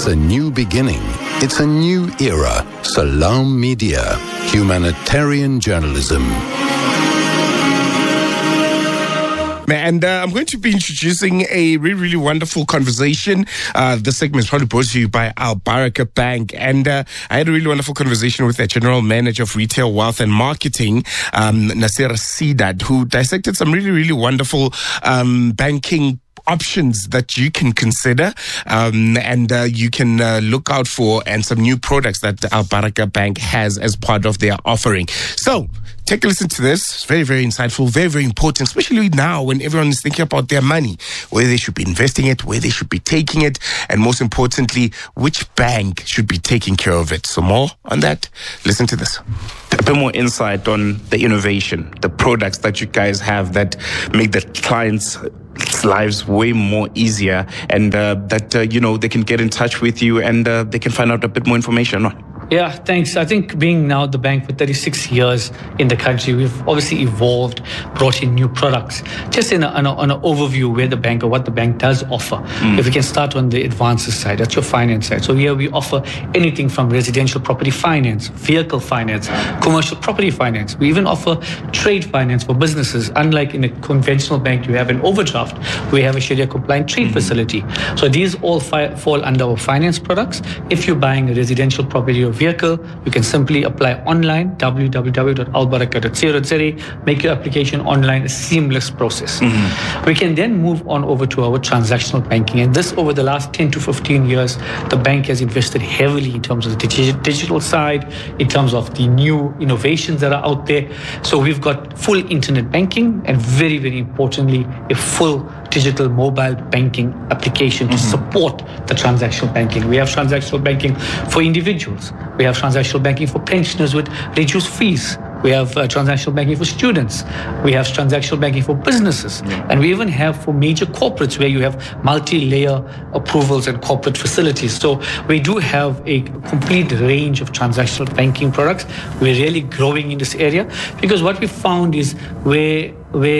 a new beginning. It's a new era. Salam Media. Humanitarian journalism. And I'm going to be introducing a really, really wonderful conversation. This segment is probably brought to you by Al Baraka Bank. And I had a really wonderful conversation with their General Manager of Retail Wealth and Marketing, Nasir Sidat, who dissected some really, really wonderful banking options that you can consider and you can look out for, and some new products that Al Baraka Bank has as part of their offering. So take a listen to this. It's very, very insightful, very, very important, especially now when everyone is thinking about their money, where they should be investing it, where they should be taking it, and most importantly, which bank should be taking care of it. So more on that, listen to this. A bit more insight on the innovation, the products that you guys have that make the clients' lives way more easier, and that they can get in touch with you and they can find out a bit more information on. Yeah, thanks. I think being now the bank for 36 years in the country, we've obviously evolved, brought in new products. Just in an overview where the bank, or what the bank does offer. If we can start on the advances side, that's your finance side. So here we offer anything from residential property finance, vehicle finance, commercial property finance. We even offer trade finance for businesses. Unlike in a conventional bank, you have an overdraft. We have a Sharia compliant trade facility. So these all fall under our finance products. If you're buying a residential property or vehicle, you can simply apply online, www.albaraka.co.za, make your application online, a seamless process. We can then move on over to our transactional banking, and this over the last 10 to 15 years, the bank has invested heavily in terms of the digital side, in terms of the new innovations that are out there. So we've got full internet banking, and very, very importantly, a full digital mobile banking application to support the transactional banking. We have transactional banking for individuals. We have transactional banking for pensioners with reduced fees. We have transactional banking for students. We have transactional banking for businesses. And we even have for major corporates where you have multi-layer approvals and corporate facilities. So we do have a complete range of transactional banking products. We're really growing in this area because what we found is where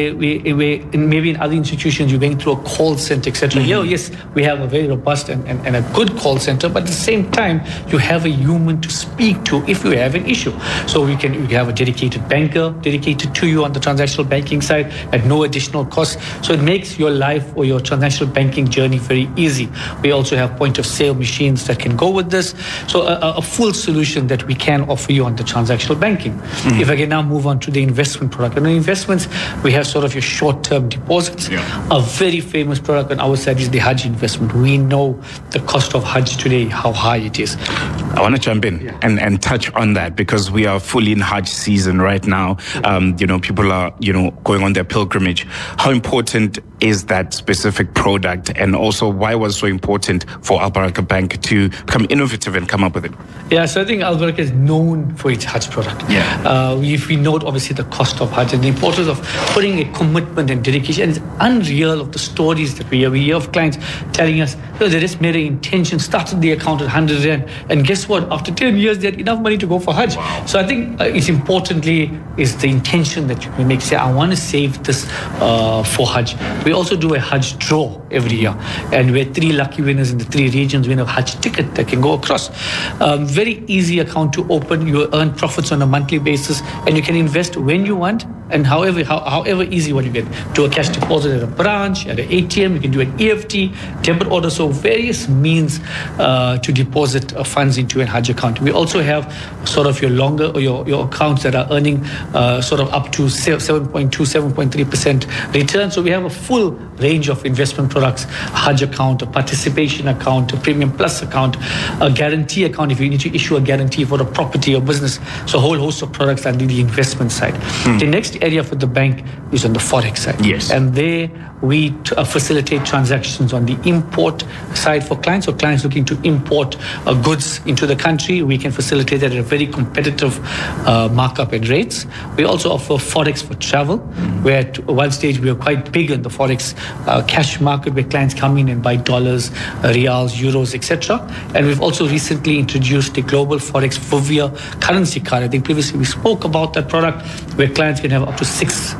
maybe in other institutions you're going through a call center, etc. Here, yes, we have a very robust and a good call center, but at the same time, you have a human to speak to if you have an issue. So we have a dedicated banker dedicated to you on the transactional banking side at no additional cost. So it makes your life or your transactional banking journey very easy. We also have point of sale machines that can go with this. So a full solution that we can offer you on the transactional banking. If I can now move on to the investment product. And the investments, we have sort of your short-term deposits. A very famous product on our side is the Hajj investment. We know the cost of Hajj today, how high it is. I want to jump in and touch on that because we are fully in Hajj season right now. People are, going on their pilgrimage. How important is that specific product, and also why was it so important for Al Baraka Bank to become innovative and come up with it? Yeah, so I think Al Baraka is known for its Hajj product. If we note obviously the cost of Hajj and the importance of putting a commitment and dedication, and it's unreal of the stories that we hear. We hear of clients telling us, they just made an intention, started the account at 100 Rand, and guess what? After 10 years, they had enough money to go for Hajj. So I think it's importantly is the intention that you make. Say, I want to save this for Hajj. We also do a Hajj draw every year, and we're 3 lucky winners in the 3 regions win a Hajj ticket that can go across. Very easy account to open. You earn profits on a monthly basis, and you can invest when you want and however easy what you get. Do a cash deposit at a branch, at an ATM. You can do an EFT, debit order. So various means to deposit funds into a Hajj account. We also have sort of your longer or your accounts that are earning sort of up to 7.2, 7.3% return. So we have a full range of investment products: a Hajj account, a participation account, a premium plus account, a guarantee account if you need to issue a guarantee for a property or business. So a whole host of products under the investment side. The next area for the bank is on the forex side. Yes. And there we facilitate transactions on the import side for clients. So clients looking to import goods into the country, we can facilitate that at a very competitive markup and rates. We also offer forex for travel, where at one stage we were quite big in the forex cash market, where clients come in and buy dollars, reals, euros, etc. And we've also recently introduced the global forex Vivia currency card. I think previously we spoke about that product, where clients can have up to 6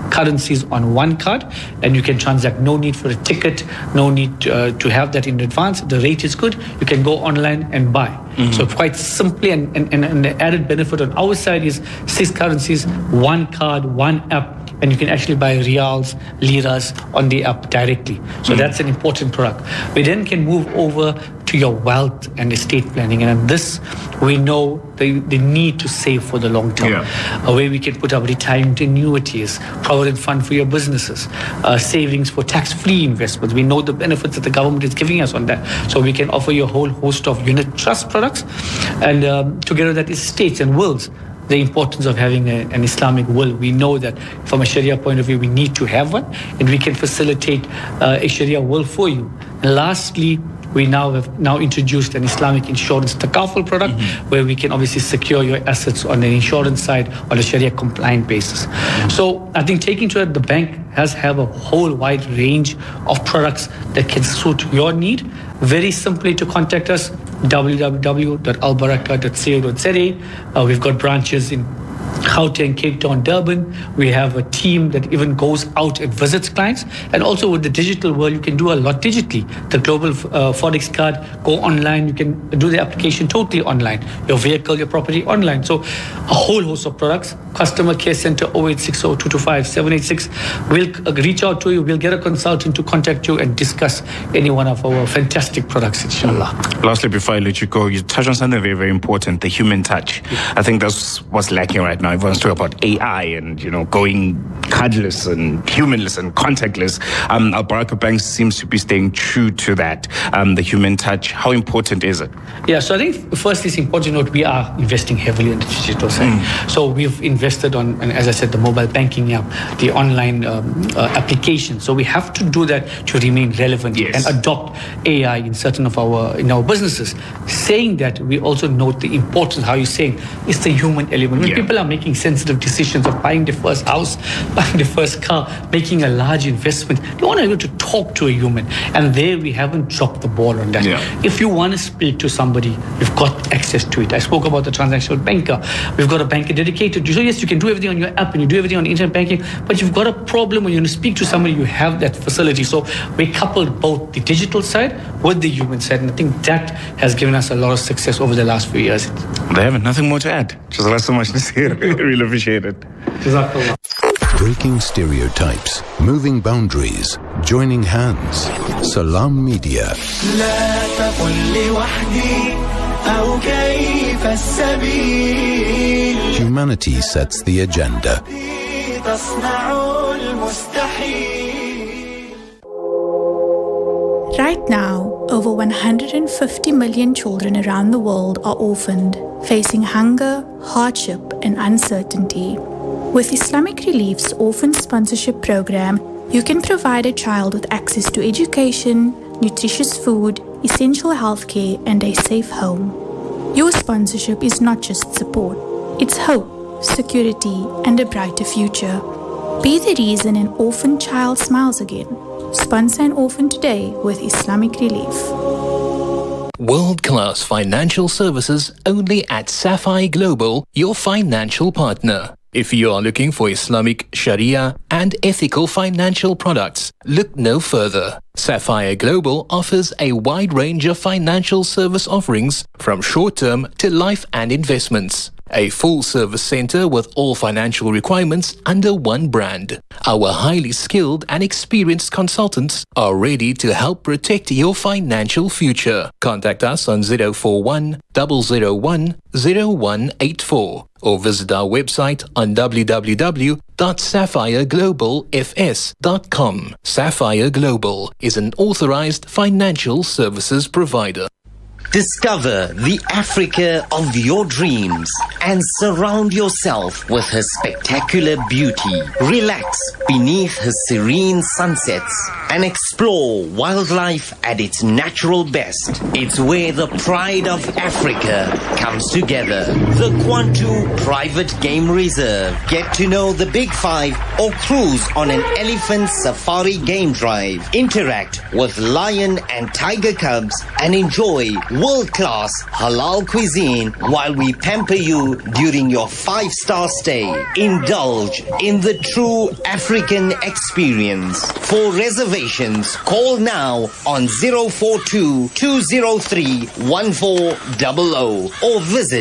currencies on one card, and you can transact. No need for a ticket, no need to have that in advance. The rate is good. You can go online and buy. So quite simply, and the added benefit on our side is 6 currencies, one card, one app, and you can actually buy riyals, liras on the app directly. So that's an important product. We then can move over to your wealth and estate planning, and this we know the need to save for the long term. Where we can put our retirement annuities, provident fund for your businesses, savings for tax-free investments. We know the benefits that the government is giving us on that, so we can offer you a whole host of unit trust products, and together that is estates and wills. The importance of having an Islamic will. We know that from a Sharia point of view, we need to have one, and we can facilitate a Sharia will for you. And lastly, we have introduced an Islamic insurance takaful product, where we can obviously secure your assets on the insurance side on a Sharia compliant basis. So I think taking to it, the bank has have a whole wide range of products that can suit your need. Very simply to contact us, www.albaraka.co.za. We've got branches in Gauteng, Cape Town, Durban. We have a team that even goes out and visits clients. And also with the digital world, you can do a lot digitally. The global Forex card, go online. You can do the application totally online. Your vehicle, your property online. So a whole host of products. Customer care center 0860-225-786. We'll reach out to you. We'll get a consultant to contact you and discuss any one of our fantastic products, inshallah. Lastly, before I let you go, you touched on something very, very important, the human touch. I think that's what's lacking right now. Everyone's talking about AI and, going cardless and humanless and contactless. Al Baraka Bank seems to be staying true to that, the human touch. How important is it? Yeah, so I think first it's important to note we are investing heavily in the digital side. So we've invested on, and as I said, the mobile banking app, the online application. So we have to do that to remain relevant and adopt AI in certain of our businesses. Saying that, we also note the importance, how you're saying, it's the human element. When people are making sensitive decisions of buying their first house, buying their first car, making a large investment, they want to be able to talk to a human. And there we haven't dropped the ball on that. If you want to speak to somebody, you've got access to it. I spoke about the transactional banker. We've got a banker dedicated to. So yes, you can do everything on your app and you do everything on internet banking, but you've got a problem when you want to speak to somebody, you have that facility. So we coupled both the digital side with the human side, and I think that has given us a lot of success over the last few years. They have nothing more to add. Just so much to say. Really appreciate it. Breaking stereotypes, moving boundaries, joining hands. Salam Media. Humanity sets the agenda. Right now, over 150 million children around the world are orphaned, facing hunger, hardship, and uncertainty. With Islamic Relief's Orphan Sponsorship Program, you can provide a child with access to education, nutritious food, essential healthcare, and a safe home. Your sponsorship is not just support, it's hope, security, and a brighter future. Be the reason an orphan child smiles again. Sponsor an orphan today with Islamic Relief. World-class financial services only at Sapphire Global, your financial partner. If you are looking for Islamic, Sharia, and ethical financial products, look no further. Sapphire Global offers a wide range of financial service offerings from short-term to life and investments. A full-service center with all financial requirements under one brand. Our highly skilled and experienced consultants are ready to help protect your financial future. Contact us on 041 001 0184 or visit our website on www.sapphireglobalfs.com. Sapphire Global is an authorized financial services provider. Discover the Africa of your dreams and surround yourself with her spectacular beauty. Relax beneath her serene sunsets and explore wildlife at its natural best. It's where the pride of Africa comes together. The Kwantu Private Game Reserve. Get to know the Big Five or cruise on an elephant safari game drive. Interact with lion and tiger cubs and enjoy world-class halal cuisine while we pamper you during your 5-star stay. Indulge in the true African experience. For reservations, call now on 042-203-1400 or visit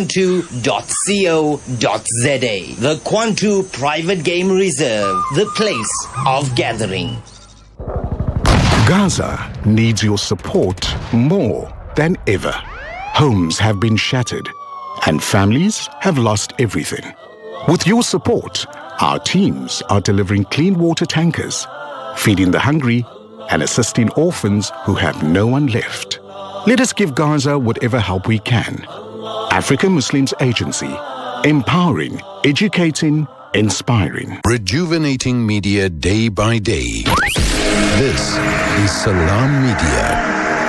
kwantu.co.za. The Kwantu Private Game Reserve, the place of gathering. Gaza needs your support more than ever. Homes have been shattered and families have lost everything. With your support, our teams are delivering clean water tankers, feeding the hungry, and assisting orphans who have no one left. Let us give Gaza whatever help we can. African Muslims Agency, empowering, educating, inspiring. Rejuvenating media day by day. This is Salam Media.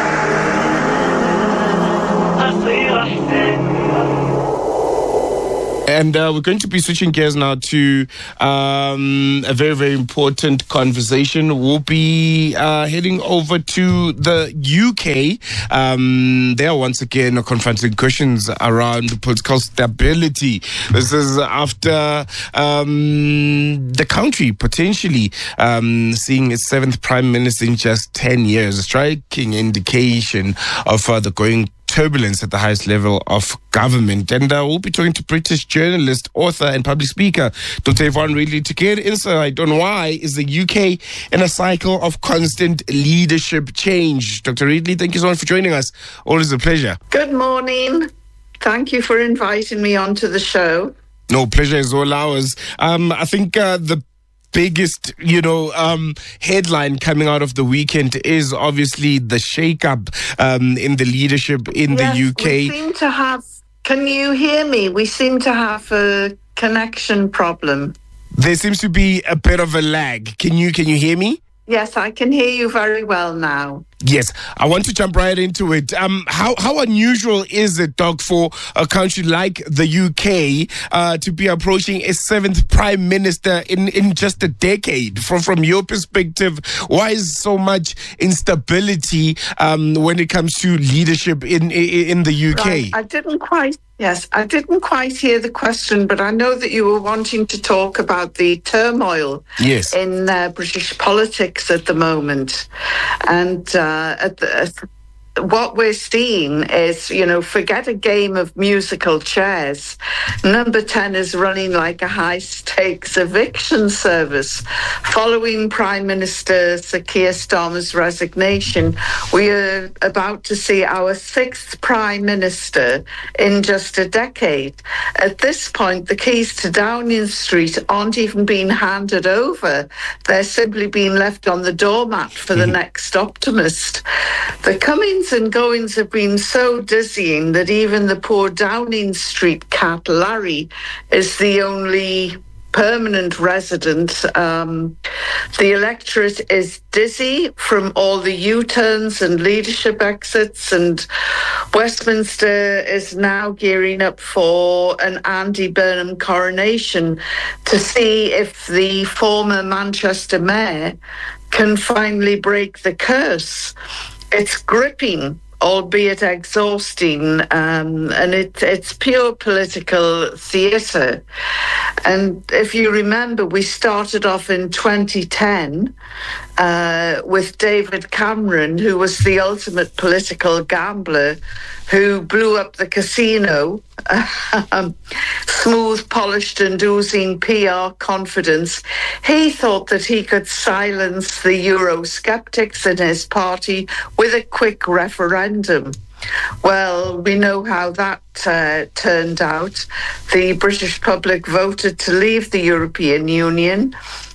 And we're going to be switching gears now to a very, very important conversation. We'll be heading over to the UK. They are once again confronting questions around political stability. This is after the country potentially seeing its 7th Prime Minister in just 10 years, a striking indication of the growing turbulence at the highest level of government. And we'll be talking to British journalist, author and public speaker Dr. Yvonne Ridley to get insight on why is the UK in a cycle of constant leadership change. Dr. Ridley, thank you so much for joining us. Always a pleasure. Good morning. Thank you for inviting me onto the show. No, pleasure is all ours. I think the biggest, headline coming out of the weekend is obviously the shake-up in the leadership in the UK. We seem to have, can you hear me? We seem to have a connection problem. There seems to be a bit of a lag. Can you hear me? Yes, I can hear you very well now. Yes, I want to jump right into it. How unusual is it, Doc, for a country like the UK to be approaching a 7th Prime Minister in just a decade? From your perspective, why is so much instability when it comes to leadership in the UK? Right. I didn't quite hear the question, but I know that you were wanting to talk about the turmoil in British politics at the moment. And what we're seeing is, forget a game of musical chairs. Number 10 is running like a high-stakes eviction service. Following Prime Minister Sir Keir Starmer's resignation, we are about to see our 6th Prime Minister in just a decade. At this point, the keys to Downing Street aren't even being handed over. They're simply being left on the doormat for the next optimist. The comings and goings have been so dizzying that even the poor Downing Street cat, Larry, is the only permanent resident. The electorate is dizzy from all the U-turns and leadership exits, and Westminster is now gearing up for an Andy Burnham coronation to see if the former Manchester mayor can finally break the curse. It's gripping, albeit exhausting, and it's pure political theatre. And if you remember, we started off in 2010 with David Cameron, who was the ultimate political gambler, who blew up the casino, smooth, polished and oozing PR confidence. He thought that he could silence the Eurosceptics in his party with a quick referendum. Well, we know how that turned out. The British public voted to leave the European Union.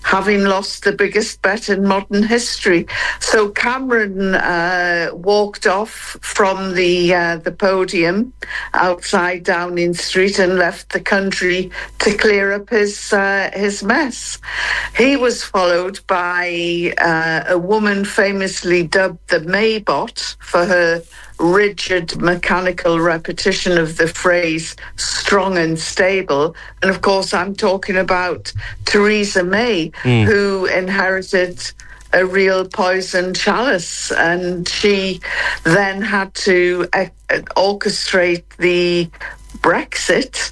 having lost the biggest bet in modern history. So Cameron walked off from the podium outside Downing Street and left the country to clear up his mess. He was followed by a woman famously dubbed the Maybot for her rigid mechanical repetition of the phrase strong and stable. And of course, I'm talking about Theresa May, who inherited a real poison chalice. And she then had to orchestrate the Brexit,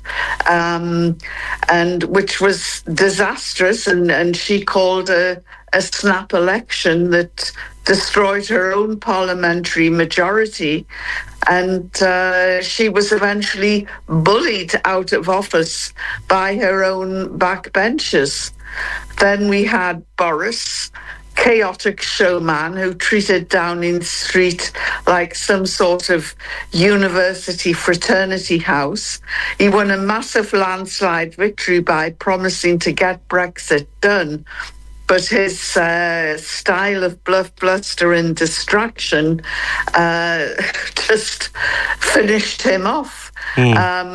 and which was disastrous. And she called a snap election that destroyed her own parliamentary majority, and she was eventually bullied out of office by her own backbenchers. Then we had Boris, chaotic showman who treated Downing Street like some sort of university fraternity house. He won a massive landslide victory by promising to get Brexit done. But his style of bluff, bluster and distraction just finished him off. He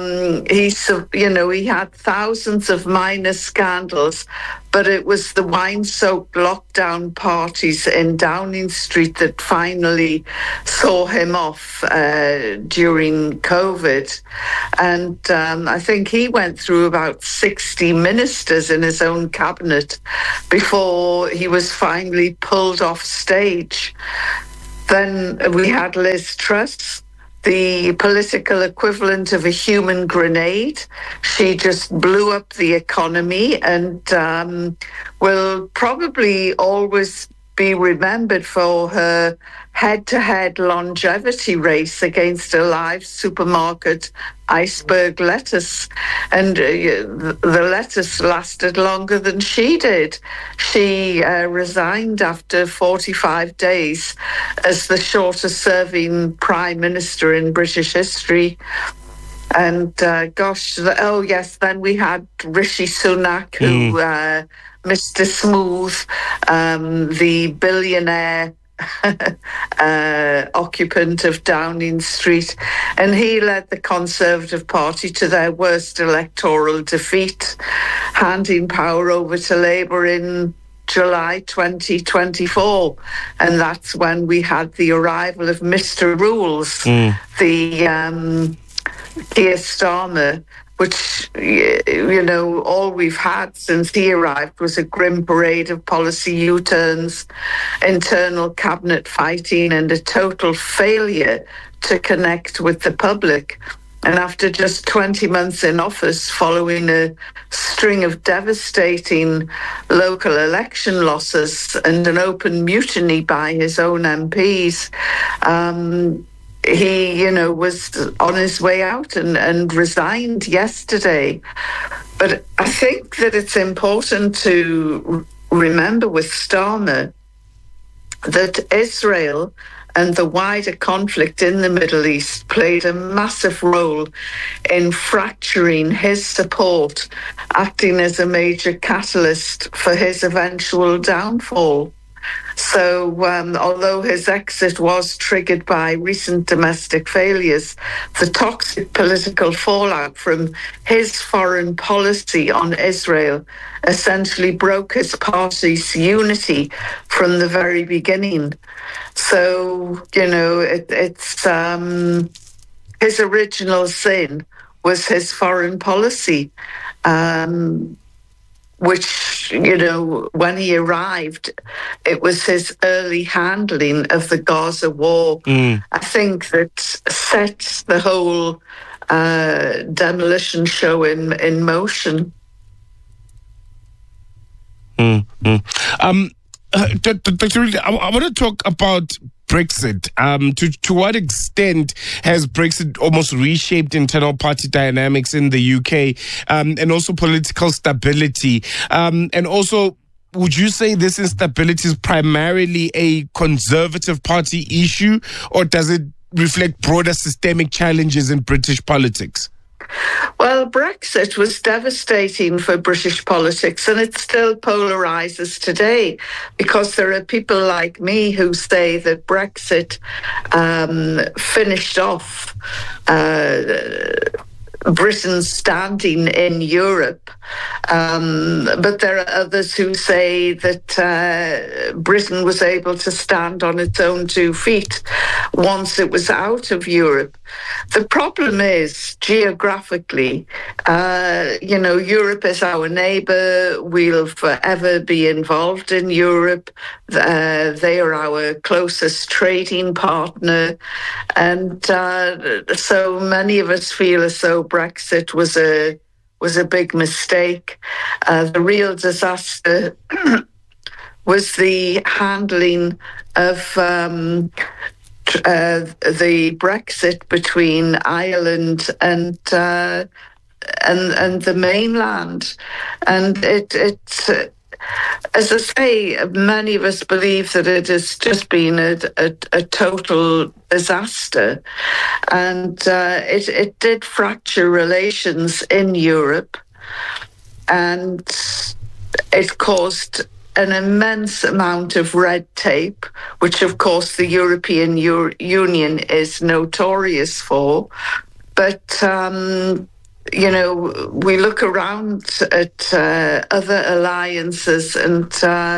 had thousands of minor scandals, but it was the wine-soaked lockdown parties in Downing Street that finally saw him off during COVID. And I think he went through about 60 ministers in his own cabinet before he was finally pulled off stage. Then we had Liz Truss, the political equivalent of a human grenade. She just blew up the economy and will probably always be remembered for her head-to-head longevity race against a live supermarket iceberg lettuce. And the lettuce lasted longer than she did. She resigned after 45 days as the shortest-serving Prime Minister in British history. And then we had Rishi Sunak, who Mr. Smooth, the billionaire occupant of Downing Street, and he led the Conservative Party to their worst electoral defeat, handing power over to Labour in July 2024. And that's when we had the arrival of Mr. Rules, the Keir Starmer, which, all we've had since he arrived was a grim parade of policy U-turns, internal cabinet fighting, and a total failure to connect with the public. And after just 20 months in office, following a string of devastating local election losses and an open mutiny by his own MPs, he, was on his way out and resigned yesterday. But I think that it's important to remember with Starmer that Israel and the wider conflict in the Middle East played a massive role in fracturing his support, acting as a major catalyst for his eventual downfall. So although his exit was triggered by recent domestic failures, the toxic political fallout from his foreign policy on Israel essentially broke his party's unity from the very beginning. So, it's his original sin was his foreign policy. Which, when he arrived, it was his early handling of the Gaza war. I think that set the whole demolition show in motion. Dr. Reed, I want to talk about Brexit. To what extent has Brexit almost reshaped internal party dynamics in the UK, and also political stability? And also, would you say this instability is primarily a Conservative Party issue, or does it reflect broader systemic challenges in British politics? Well, Brexit was devastating for British politics, and it still polarises today, because there are people like me who say that Brexit finished off Britain's standing in Europe. But there are others who say that Britain was able to stand on its own 2 feet once it was out of Europe. The problem is, geographically, Europe is our neighbour. We'll forever be involved in Europe. They are our closest trading partner. And so many of us feel as though Brexit was a big mistake. The real disaster was the handling of the Brexit between Ireland and the mainland, and it as I say, many of us believe that it has just been a total disaster, and it did fracture relations in Europe, and it caused an immense amount of red tape, which of course the European Union is notorious for. But we look around at other alliances, and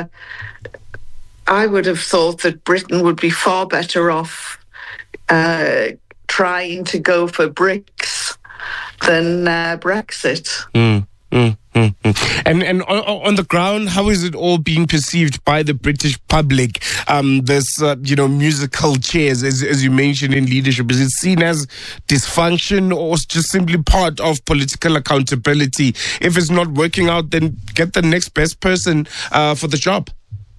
I would have thought that Britain would be far better off trying to go for BRICS than Brexit. And on the ground, how is it all being perceived by the British public? This, musical chairs, as you mentioned, in leadership, is it seen as dysfunction, or just simply part of political accountability? If it's not working out, then get the next best person for the job.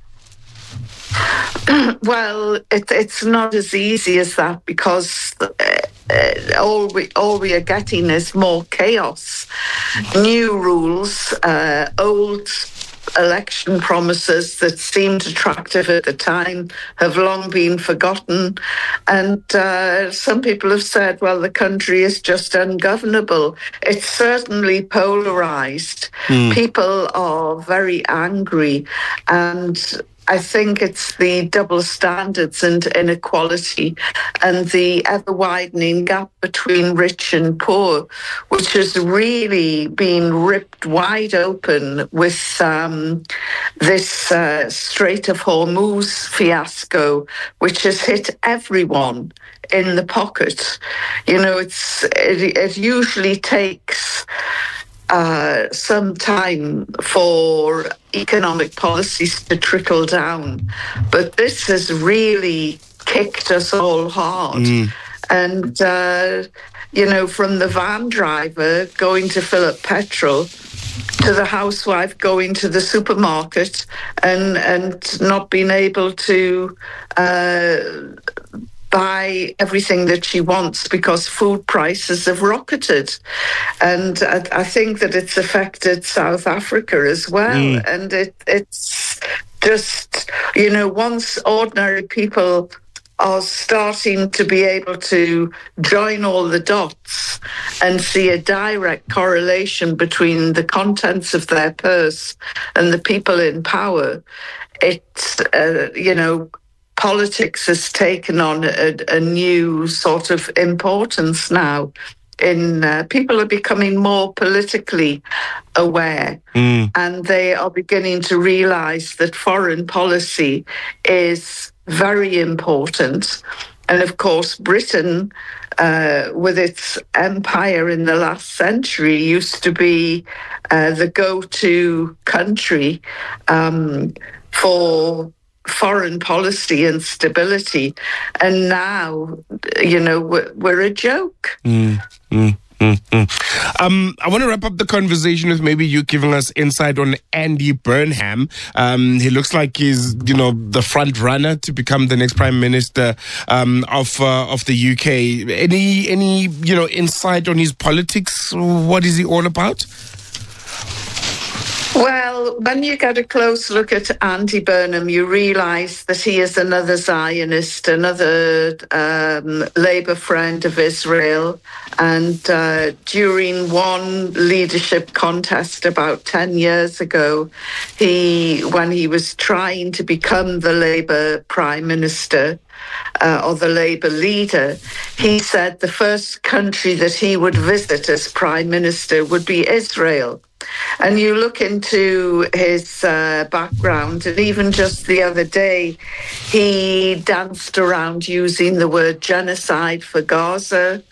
Well, it's not as easy as that, because all we are getting is more chaos, new rules, old election promises that seemed attractive at the time have long been forgotten. And some people have said, well, the country is just ungovernable. It's certainly polarized. People are very angry, and I think it's the double standards and inequality and the ever-widening gap between rich and poor, which has really been ripped wide open with this Strait of Hormuz fiasco, which has hit everyone in the pocket. It usually takes some time for economic policies to trickle down, but this has really kicked us all hard. And from the van driver going to fill up petrol to the housewife going to the supermarket and not being able to buy everything that she wants because food prices have rocketed. And I think that it's affected South Africa as well. And it's just, once ordinary people are starting to be able to join all the dots and see a direct correlation between the contents of their purse and the people in power, it's, politics has taken on a new sort of importance now. People are becoming more politically aware, and they are beginning to realize that foreign policy is very important. And of course, Britain, with its empire in the last century, used to be the go-to country for foreign policy and stability, and now we're a joke. I want to wrap up the conversation with maybe you giving us insight on Andy Burnham. He looks like he's the front runner to become the next Prime Minister of the UK. Any insight on his politics? What is he all about? Well, when you get a close look at Andy Burnham, you realise that he is another Zionist, another Labour friend of Israel. And during one leadership contest about 10 years ago, when he was trying to become the Labour Prime Minister, or the Labour leader, he said the first country that he would visit as Prime Minister would be Israel. And you look into his background, and even just the other day, he danced around using the word genocide for Gaza.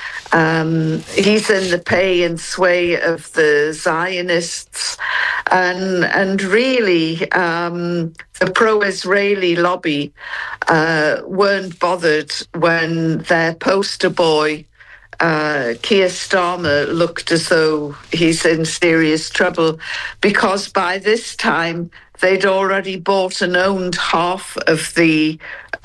He's in the pay and sway of the Zionists, and really the pro-Israeli lobby weren't bothered when their poster boy Keir Starmer looked as though he's in serious trouble, because by this time they'd already bought and owned half of the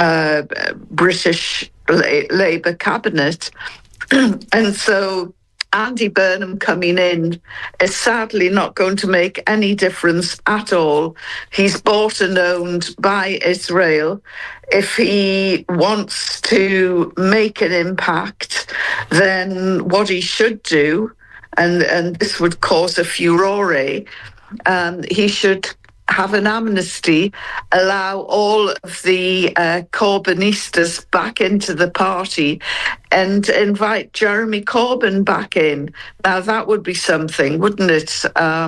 British Labour cabinet. And so Andy Burnham coming in is sadly not going to make any difference at all. He's bought and owned by Israel. If he wants to make an impact, then what he should do, and this would cause a furore, he should have an amnesty, allow all of the Corbynistas back into the party, and invite Jeremy Corbyn back in. Now, that would be something, wouldn't it?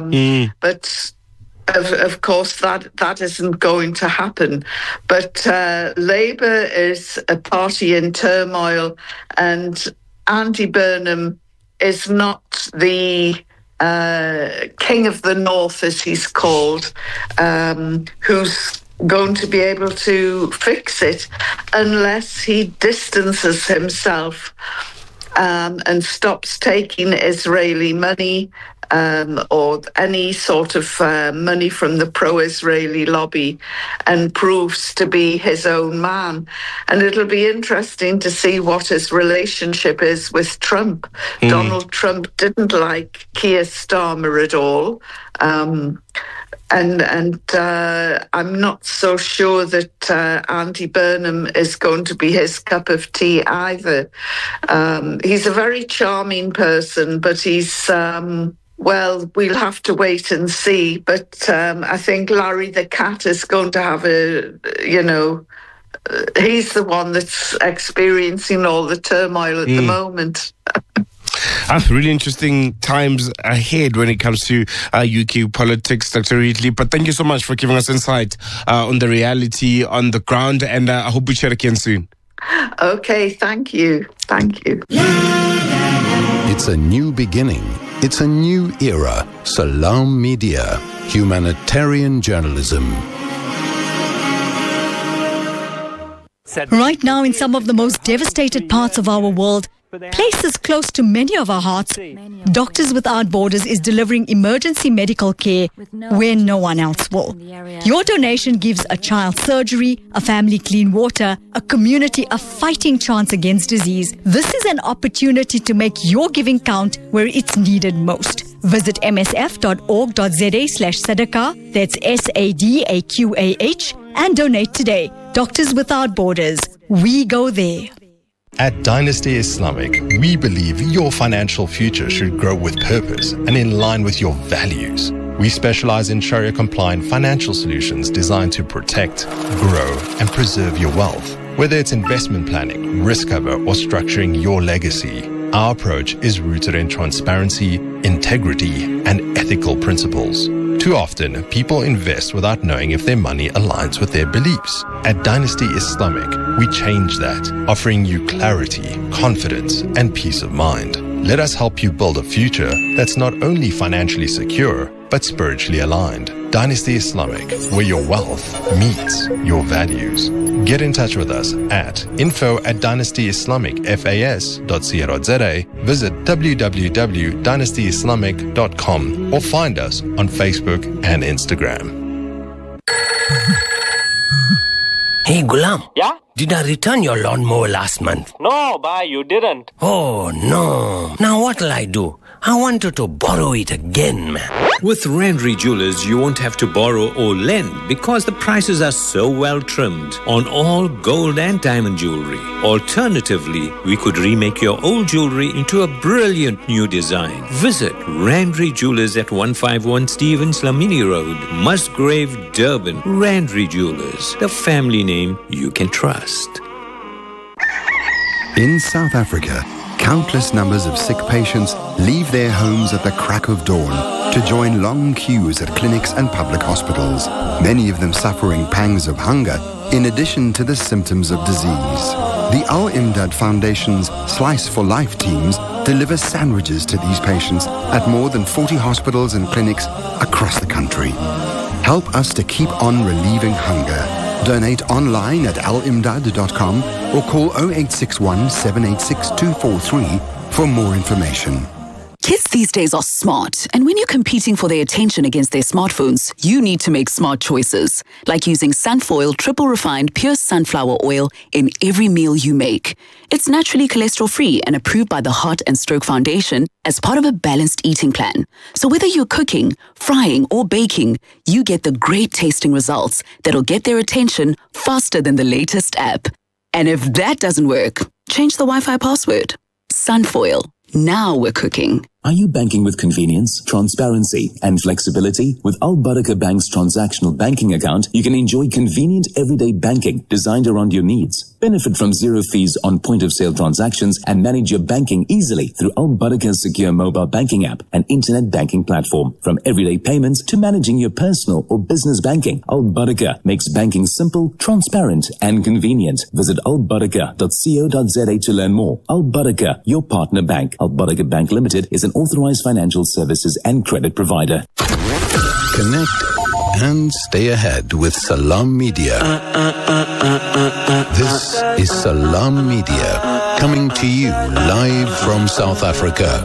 But of course, that isn't going to happen. But Labour is a party in turmoil, and Andy Burnham is not the King of the North, as he's called, who's going to be able to fix it unless he distances himself and stops taking Israeli money or any sort of money from the pro-Israeli lobby, and proves to be his own man. And it'll be interesting to see what his relationship is with Trump. Donald Trump didn't like Keir Starmer at all. And I'm not so sure that Andy Burnham is going to be his cup of tea either. He's a very charming person, but he's... well, we'll have to wait and see. But I think Larry the Cat is going to have he's the one that's experiencing all the turmoil at the moment. Really interesting times ahead when it comes to UK politics, Dr. Ridley. But thank you so much for giving us insight on the reality on the ground, and I hope we chat again soon. Okay, thank you. Thank you. It's a new beginning. It's a new era. Salam Media. Humanitarian journalism. Right now, in some of the most devastated parts of our world, places close to many of our hearts, Doctors Without Borders is delivering emergency medical care where no one else will. Your donation gives a child surgery, a family clean water, a community a fighting chance against disease. This is an opportunity to make your giving count where it's needed most. Visit msf.org.za/sadaqah, that's SADAQAH, and donate today. Doctors Without Borders. We go there. At Dynasty Islamic, we believe your financial future should grow with purpose and in line with your values. We specialize in Sharia-compliant financial solutions designed to protect, grow, and preserve your wealth. Whether it's investment planning, risk cover, or structuring your legacy, our approach is rooted in transparency, integrity, and ethical principles. Too often, people invest without knowing if their money aligns with their beliefs. At Dynasty Islamic, we change that, offering you clarity, confidence, and peace of mind. Let us help you build a future that's not only financially secure, but spiritually aligned. Dynasty Islamic, where your wealth meets your values. Get in touch with us at info@dynastyislamicfas.co.za, visit www.dynastyislamic.com, or find us on Facebook and Instagram. Hey, Gulam. Yeah? Did I return your lawnmower last month? No, Ba, you didn't. Oh, no. Now what'll I do? I wanted to borrow it again, man. With Randry Jewelers, you won't have to borrow or lend because the prices are so well trimmed on all gold and diamond jewelry. Alternatively, we could remake your old jewelry into a brilliant new design. Visit Randry Jewelers at 151 Stevens Lamini Road, Musgrave, Durban. Randry Jewelers, the family name you can trust. In South Africa, countless numbers of sick patients leave their homes at the crack of dawn to join long queues at clinics and public hospitals, many of them suffering pangs of hunger in addition to the symptoms of disease. The Al Imdad Foundation's Slice for Life teams deliver sandwiches to these patients at more than 40 hospitals and clinics across the country. Help us to keep on relieving hunger. Donate online at alimdad.com or call 0861 786 243 for more information. Kids these days are smart, and when you're competing for their attention against their smartphones, you need to make smart choices, like using Sunfoil triple refined pure sunflower oil in every meal you make. It's naturally cholesterol-free and approved by the Heart and Stroke Foundation as part of a balanced eating plan. So whether you're cooking, frying, or baking, you get the great tasting results that'll get their attention faster than the latest app. And if that doesn't work, change the Wi-Fi password. Sunfoil. Now we're cooking. Are you banking with convenience, transparency, and flexibility? With Al Barakah Bank's transactional banking account, you can enjoy convenient everyday banking designed around your needs. Benefit from zero fees on point-of-sale transactions and manage your banking easily through Al Barakah's secure mobile banking app and internet banking platform. From everyday payments to managing your personal or business banking, Al Barakah makes banking simple, transparent, and convenient. Visit albarakah.co.za to learn more. Al Barakah, your partner bank. Al Barakah Bank Limited is an authorized financial services and credit provider. Connect and stay ahead with Salam Media. This is Salam Media, coming to you live from South Africa.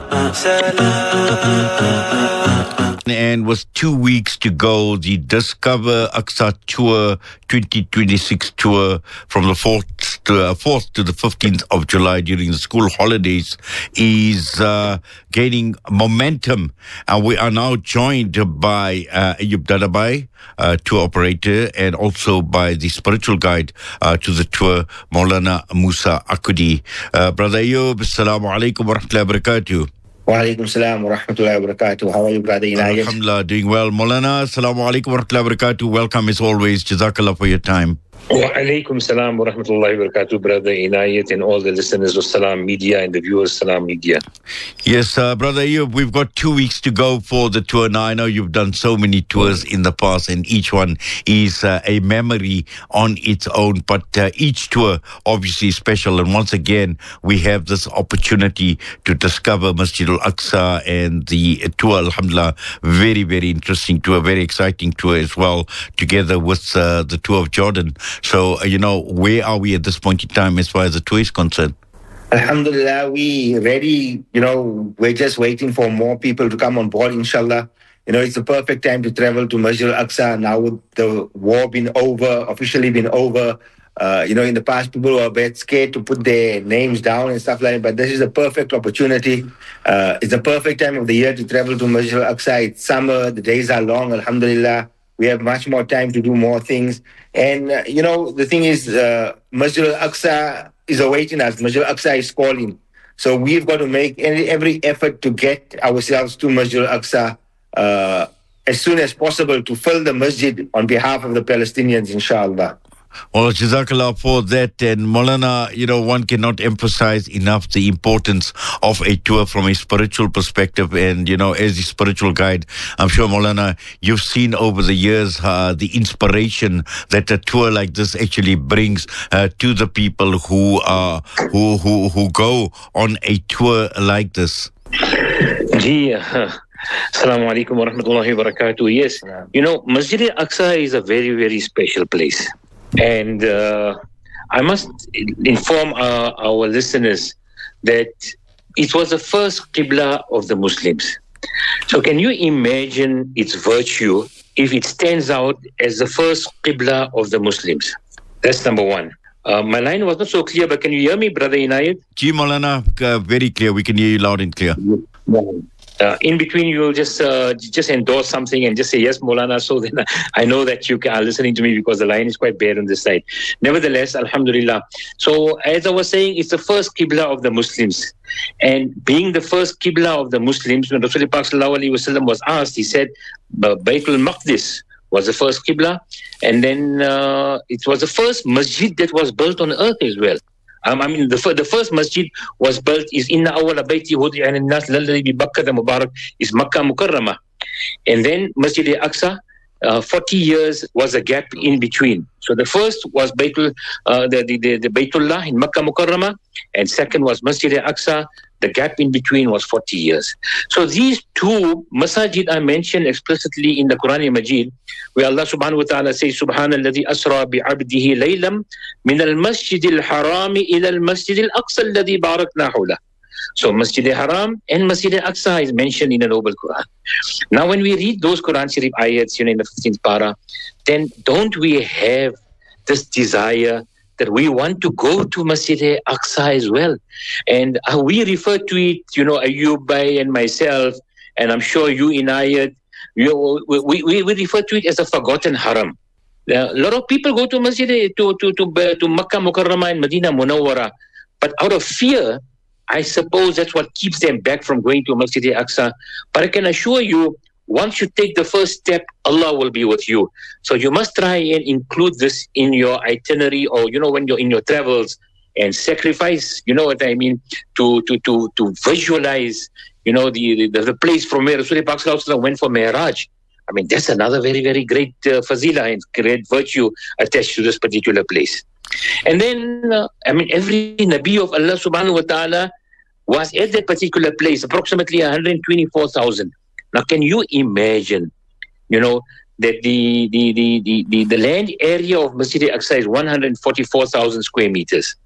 And with 2 weeks to go, the Discover Aqsa Tour 2026 tour from the 4th to the 15th of July during the school holidays is gaining momentum. And we are now joined by Ayub Dadabai, tour operator, and also by the spiritual guide to the tour, Maulana Musa Akudi. Brother Ayub, Assalamu alaikum wa rahmatullahi wa barakatuh. Wa alaikum salam wa rahmatullahi wa barakatuh. How are you, Brother Inayat? Alhamdulillah, doing well. Maulana, Assalamu alaikum wa rahmatullahi wa barakatuh. Welcome as always. Jazakallah for your time. Wa alaikum salam wa rahmatullahi wa barakatuh, Brother Inayat, and all the listeners of Salam Media and the viewers of Salam Media. Yes, Brother Ayub, we've got 2 weeks to go for the tour. Now, I know you've done so many tours in the past, and each one is a memory on its own, but each tour obviously is special. And once again, we have this opportunity to discover Masjid al-Aqsa and the tour, alhamdulillah, very, very interesting tour, very exciting tour as well, together with the tour of Jordan. So, where are we at this point in time as far as the tour is concerned? Alhamdulillah, we ready. We're just waiting for more people to come on board, inshallah. It's the perfect time to travel to Masjid al-Aqsa now with the war officially been over. In the past, people were a bit scared to put their names down and stuff like that, but this is a perfect opportunity. It's the perfect time of the year to travel to Masjid al-Aqsa. It's summer, the days are long, alhamdulillah. We have much more time to do more things. And, the thing is, Masjid al-Aqsa is awaiting us. Masjid al-Aqsa is calling. So we've got to make every effort to get ourselves to Masjid al-Aqsa as soon as possible to fill the masjid on behalf of the Palestinians, inshallah. Well, Jazakallah for that. And Maulana, one cannot emphasize enough the importance of a tour from a spiritual perspective. And, as a spiritual guide, I'm sure, Maulana, you've seen over the years the inspiration that a tour like this actually brings to the people who go on a tour like this. Assalamu alaikum wa rahmatullahi wa barakatuh. Yes, Masjid al-Aqsa is a very, very special place. And I must inform our listeners that it was the first Qibla of the Muslims. So can you imagine its virtue if it stands out as the first Qibla of the Muslims? That's number one. My line was not so clear, but can you hear me, Brother Inayat? Ji Maulana, very clear. We can hear you loud and clear. in between, you will just endorse something and just say, yes, Maulana. So then I know that you are listening to me because the line is quite bad on this side. Nevertheless, Alhamdulillah. So as I was saying, it's the first Qibla of the Muslims. And being the first Qibla of the Muslims, when Rasulullah Sallallahu Alaihi Wasallam was asked, he said, Baytul Maqdis was the first Qibla. And then it was the first masjid that was built on earth as well. I mean, the first masjid was built is Inna awwala bayti wudi'a lin-nas lalladhi bi Bakkah Mubarak is Makkah Mukarramah. And then Masjid al-Aqsa, 40 years was a gap in between. So the first was the Baytullah in Makkah Mukarramah, and second was Masjid al-Aqsa. The gap in between was 40 years. So these two masajid are mentioned explicitly in the Quran Majid, where Allah subhanahu wa ta'ala says, Subhanalladhi asra bi'abdihi laylam min al-masjid al-harami ila al-masjid al-aqsa alladhi barakna hawla. So Masjid al-Haram and Masjid al-Aqsa is mentioned in the Noble Quran. Now when we read those Quran Sharif ayats, in the 15th para, then don't we have this desire that we want to go to Masjid al-Aqsa as well? And we refer to it, Ayub Bhai and myself, and I'm sure you Inayat, we refer to it as a forgotten haram. A lot of people go to Masjid, to Makkah Mukarramah and Medina Munawwara, but out of fear, I suppose that's what keeps them back from going to Masjid al-Aqsa. But I can assure you, once you take the first step, Allah will be with you. So you must try and include this in your itinerary, or when you're in your travels, and sacrifice, you know what I mean, to visualize, the place from where Rasulullah went for Mi'raj. I mean, that's another very, very great fazila and great virtue attached to this particular place. And then, every Nabi of Allah subhanahu wa ta'ala was at that particular place, approximately 124,000. Now, can you imagine, that the land area of Masjid al-Aqsa is 144,000 square meters.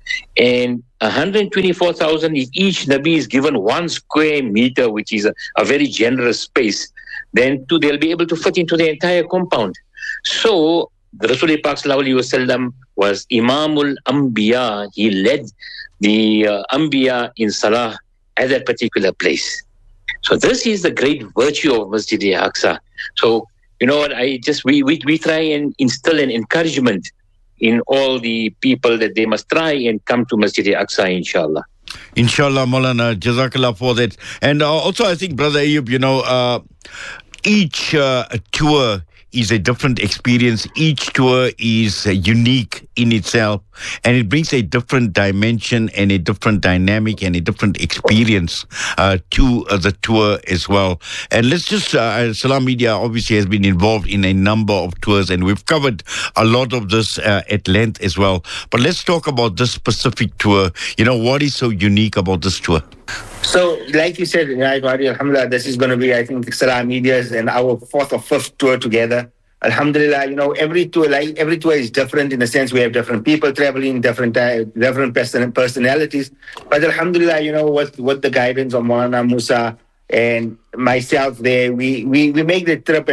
And 124,000, if each Nabi is given 1 square meter, which is a very generous space, then they'll be able to fit into the entire compound. So, the Rasulullah Sallallahu Alaihi Wasallam was Imamul Anbiya. He led the Anbiya in Salah at that particular place. So this is the great virtue of Masjid al-Aqsa. So, what, we try and instill an encouragement in all the people that they must try and come to Masjid al-Aqsa, inshallah. Inshallah, Maulana, Jazakallah for that. And also, I think, Brother Ayub, each tour is a different experience. Each tour is unique in itself, and it brings a different dimension and a different dynamic and a different experience to the tour as well. And let's just, Salam Media obviously has been involved in a number of tours, and we've covered a lot of this at length as well. But let's talk about this specific tour. What is so unique about this tour? So, like you said, Alhamdulillah, this is going to be, I think, Salam Media's and our 4th or 5th tour together. Alhamdulillah, every tour is different in the sense we have different people traveling, different personalities. But Alhamdulillah, with the guidance of Maulana Musa and myself there, we make the trip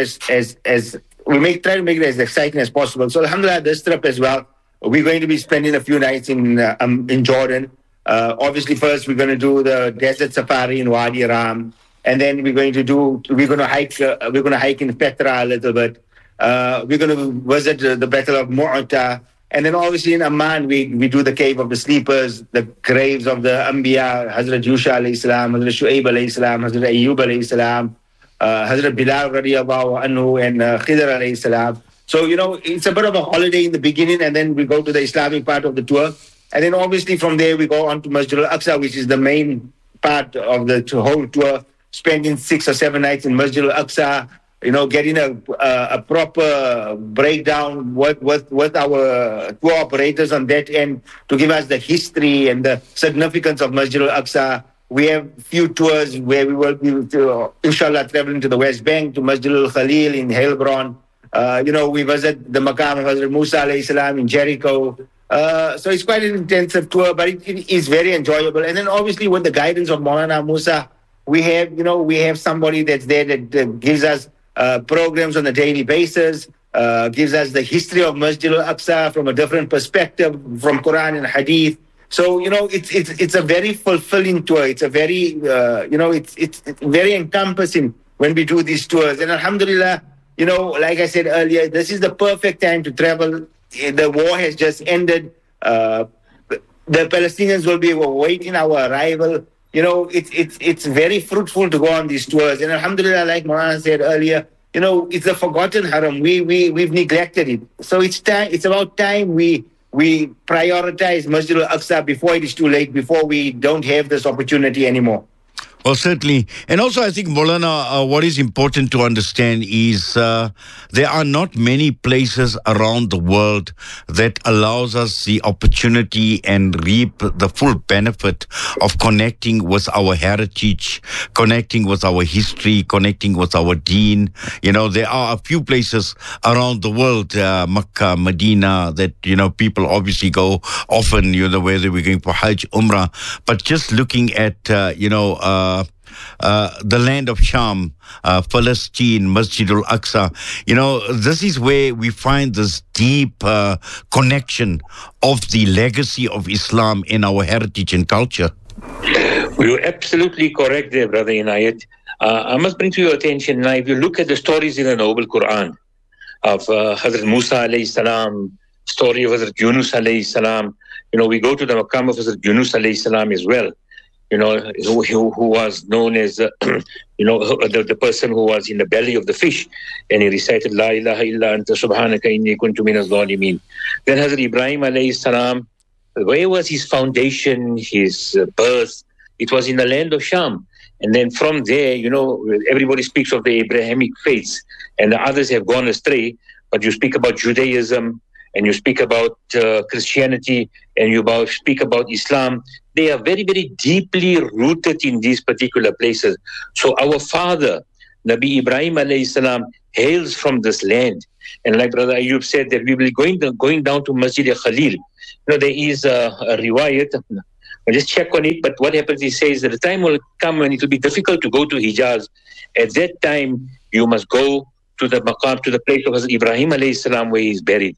try to make it as exciting as possible. So Alhamdulillah, this trip as well, we're going to be spending a few nights in Jordan. Obviously, first we're going to do the desert safari in Wadi Ram, and then we're going to hike in Petra a little bit. We're going to visit the Battle of Mu'ta, and then obviously in Amman we do the Cave of the Sleepers, the graves of the Anbiya, Hazrat Yusha alayhi salam, Hazrat Shu'aib alayhi salam, Hazrat Ayyub alayhi salam, Hazrat Bilal radiyallahu anhu, and Khidr alayhi salam. So it's a bit of a holiday in the beginning, and then we go to the Islamic part of the tour. And then obviously from there we go on to Masjid al-Aqsa, which is the main part of the whole tour, spending 6 or 7 nights in Masjid al-Aqsa, getting a proper breakdown with our tour operators on that end to give us the history and the significance of Masjid al-Aqsa. We have few tours where we will be, inshallah, traveling to the West Bank, to Masjid al-Khalil in Heilbronn. We visit the Maqam of Hazrat Musa alayhi salam in Jericho. So it's quite an intensive tour, but it is very enjoyable. And then obviously with the guidance of Maulana Musa, we have somebody that's there that gives us programs on a daily basis, gives us the history of Masjid al-Aqsa from a different perspective, from Quran and Hadith. So, it's a very fulfilling tour. It's a very, it's very encompassing when we do these tours. And alhamdulillah, like I said earlier, this is the perfect time to travel. The war has just ended. The Palestinians will be waiting our arrival. It's very fruitful to go on these tours. And alhamdulillah, like Maulana said earlier, it's a forgotten haram. We've neglected it. So it's about time we prioritize Masjid al-Aqsa before it is too late, before we don't have this opportunity anymore. Well, certainly. And also, I think, Maulana, what is important to understand is there are not many places around the world that allows us the opportunity and reap the full benefit of connecting with our heritage, connecting with our history, connecting with our deen. There are a few places around the world, Makkah, Medina, that, people obviously go often, whether we're going for Hajj, Umrah. But just looking at, the land of Sham, Palestine, Masjid al-Aqsa. This is where we find this deep connection of the legacy of Islam in our heritage and culture. You're absolutely correct there, Brother Inayat. I must bring to your attention now, if you look at the stories in the Noble Quran of Hazrat Musa alayhi salam, story of Hazrat Yunus alayhi salam, we go to the maqam of Hazrat Yunus alayhi salam as well. Who was known as, the person who was in the belly of the fish, and he recited, La ilaha illa anta subhanaka inni kuntu minaz zalimeen. Then Hazrat Ibrahim alayhi salam, where was his foundation, his birth? It was in the land of Sham. And then from there, everybody speaks of the Abrahamic faiths, and the others have gone astray, but you speak about Judaism, and you speak about Christianity, and you speak about Islam. They are very, very deeply rooted in these particular places. So our father, Nabi Ibrahim alayhi salam, hails from this land. And like Brother Ayub said, that we will be going down to Masjid al-Khalil. There is a riwayat. I'll just check on it. But what happens, he says that the time will come when it will be difficult to go to Hijaz. At that time, you must go to the maqam, to the place of Hazrat Ibrahim alayhi salam, where he is buried.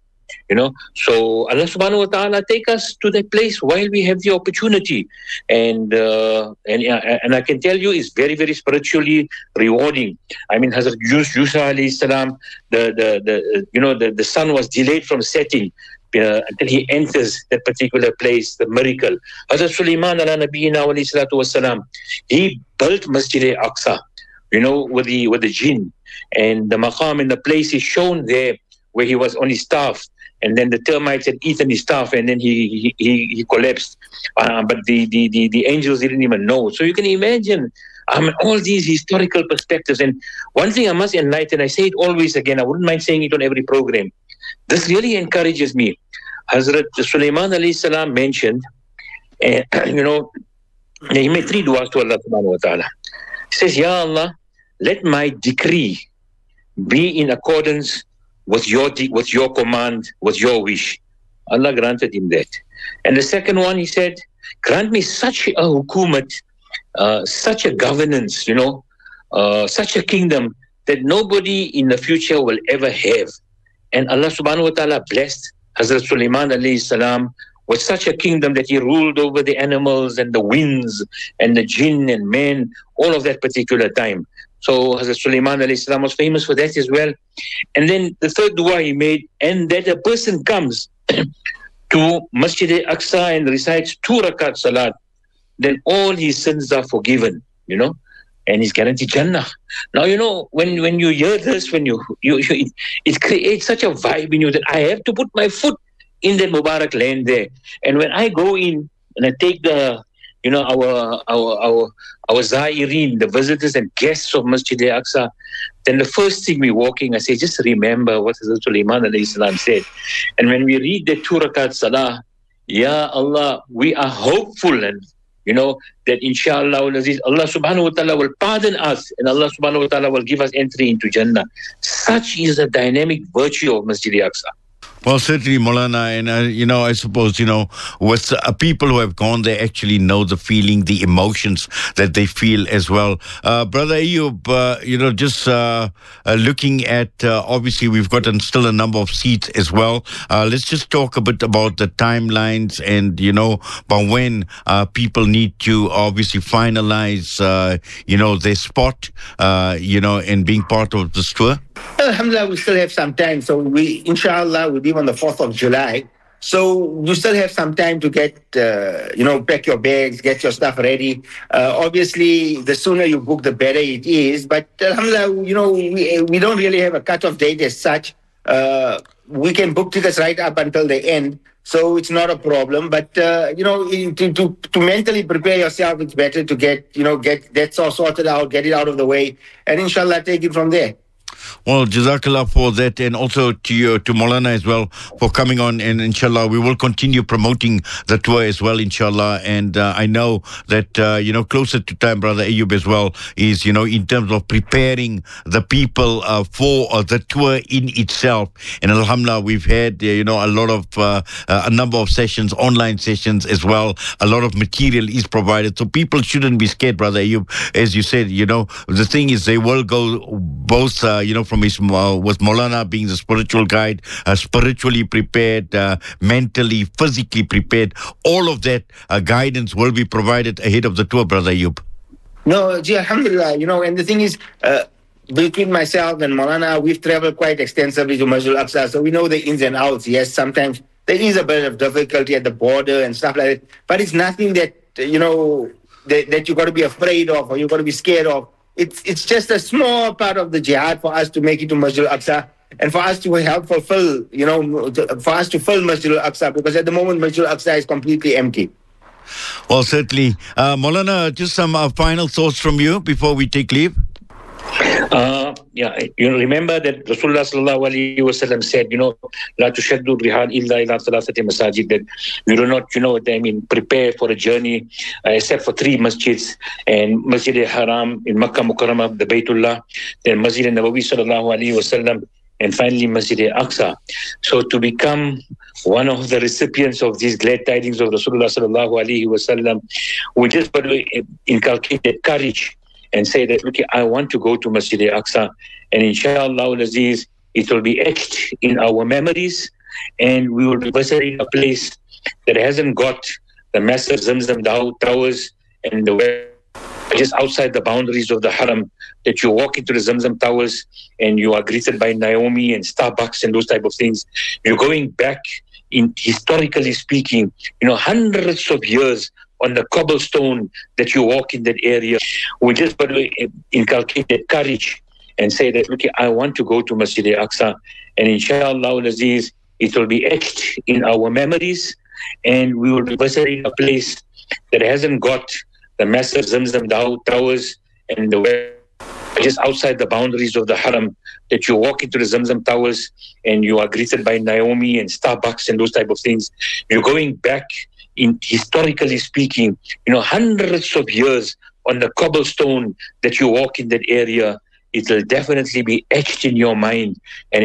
So Allah subhanahu wa ta'ala take us to that place while we have the opportunity. And I can tell you it's very, very spiritually rewarding. I mean, Hazrat Yusuf alayhi salam, the sun was delayed from setting until he enters that particular place, the miracle. Hazrat Sulaiman ala nabiyina alayhi salatu wasalam, he built Masjid al-Aqsa, with the jinn. And the maqam and the place is shown there where he was on his staff. And then the termites had eaten his staff, and then he collapsed. But the angels didn't even know. So you can imagine all these historical perspectives. And one thing I must enlighten, I say it always again, I wouldn't mind saying it on every program. This really encourages me. Hazrat Sulaiman alayhi salam mentioned, he made 3 du'as to Allah subhanahu wa ta'ala. He says, Ya Allah, let my decree be in accordance with your command, with your wish. Allah granted him that. And the second one, he said, grant me such a hukumat, such a governance, such a kingdom that nobody in the future will ever have. And Allah subhanahu wa ta'ala blessed Hazrat Sulaiman alayhi salam with such a kingdom that he ruled over the animals and the winds and the jinn and men, all of that particular time. So Hazrat Sulaiman alayhi salam was famous for that as well. And then the third dua he made, and that a person comes to Masjid al-Aqsa and recites 2 rakat salat, then all his sins are forgiven, and he's guaranteed Jannah. Now, when you hear this, it creates such a vibe in you that I have to put my foot in that Mubarak land there. And when I go in and I take the our Zairin, the visitors and guests of Masjid al-Aqsa, then the first thing we walking, I say, just remember what Hazrat Sulaiman alayhi salam said. And when we read the 2 rakat salah, Ya Allah, we are hopeful and that inshallah Allah subhanahu wa ta'ala will pardon us and Allah subhanahu wa ta'ala will give us entry into Jannah. Such is the dynamic virtue of Masjid al-Aqsa. Well, certainly, Maulana, and I suppose, with people who have gone there actually know the feeling, the emotions that they feel as well. Brother Ayub, just looking at, obviously, we've got still a number of seats as well. Let's just talk a bit about the timelines and, by when people need to obviously finalize, their spot, and being part of this tour. Alhamdulillah, we still have some time. So inshallah, we leave on the 4th of July. So you still have some time to get, pack your bags, get your stuff ready. Obviously, the sooner you book, the better it is. But alhamdulillah, we don't really have a cut-off date as such. We can book tickets right up until the end. So it's not a problem. But, to mentally prepare yourself, it's better to get that all sorted out, get it out of the way, and inshallah, take it from there. Well, Jazakallah for that, and also to Maulana as well for coming on, and inshallah we will continue promoting the tour as well, inshallah. And I know that closer to time, Brother Ayub as well is in terms of preparing the people for the tour in itself. And alhamdulillah, we've had a lot of a number of sessions, online sessions as well. A lot of material is provided, so people shouldn't be scared, Brother Ayub. As you said, the thing is they will go both. From his with Maulana being the spiritual guide, spiritually prepared, mentally, physically prepared. All of that guidance will be provided ahead of the tour, Brother Ayub. No, alhamdulillah, and the thing is, between myself and Maulana, we've traveled quite extensively to Masjid Al-Aqsa, so we know the ins and outs. Yes, sometimes there is a bit of difficulty at the border and stuff like that, but it's nothing that, that you got to be afraid of or you got to be scared of. It's just a small part of the jihad for us to make it to Masjid Al-Aqsa and for us to help fulfill, for us to fill Masjid Al-Aqsa, because at the moment Masjid Al-Aqsa is completely empty. Well, certainly. Maulana, just some final thoughts from you before we take leave. Remember that Rasulullah sallallahu alaihi wasallam said, la tushaddu rihal illa ila thalathati masajid, that you do not, prepare for a journey except for 3 masjids, and Masjid al-Haram in Makkah Mukarramah, the Baytullah, then Masjid al-Nabawi sallallahu alaihi wasallam, and finally Masjid al-Aqsa. So to become one of the recipients of these glad tidings of Rasulullah sallallahu alaihi wasallam, we just got to inculcate that courage and say that, look, I want to go to Masjid Al-Aqsa, and inshallah al-Aziz, it will be etched in our memories, and we will be visiting a place that hasn't got the massive Zamzam towers and the just outside the boundaries of the Haram, that you walk into the Zamzam towers and you are greeted by Naomi and Starbucks and those type of things. You're going back, in historically speaking, hundreds of years on the cobblestone that you walk in that area. We just got to inculcate that courage and say that, look, I want to go to Masjid Al-Aqsa, and inshallah al-Aziz, it will be etched in our memories, and we will be visiting a place that hasn't got the massive Zamzam towers and the just outside the boundaries of the Haram, that you walk into the Zamzam towers and you are greeted by Naomi and Starbucks and those type of things. You're going back, in historically speaking, hundreds of years on the cobblestone that you walk in that area. It will definitely be etched in your mind, and